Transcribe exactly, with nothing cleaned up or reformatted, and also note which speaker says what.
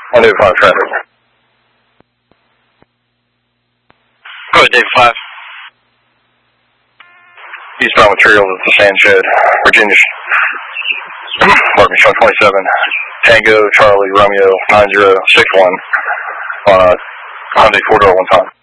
Speaker 1: one David five traffic.
Speaker 2: Go ahead, David five.
Speaker 1: Eastbound materials at the sand shed, Virginia. Pardon me, show twenty-seven. Tango, Charlie, Romeo, nine zero six one on a Hyundai four door one time.